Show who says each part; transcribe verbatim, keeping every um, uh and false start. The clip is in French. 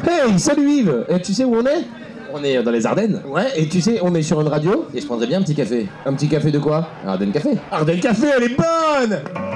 Speaker 1: Hey, salut Yves. Et tu sais où on est?
Speaker 2: On est dans les Ardennes.
Speaker 1: Ouais, et tu sais, on est sur une radio.
Speaker 2: Et je prendrais bien un petit café.
Speaker 1: Un petit café de quoi?
Speaker 2: Un Ardennes Café.
Speaker 1: Ardenne Café, elle est bonne.